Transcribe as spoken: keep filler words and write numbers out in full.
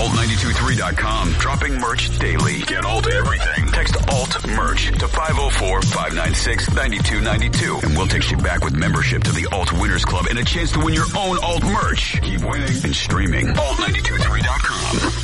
alt nine two three dot com. Dropping merch daily. Get Alt everything. Text Alt merch to five oh four, five nine six, nine two nine two. And we'll text you back with membership to the Alt Winners Club and a chance to win your own Alt merch. Keep winning and streaming. alt nine two three dot com.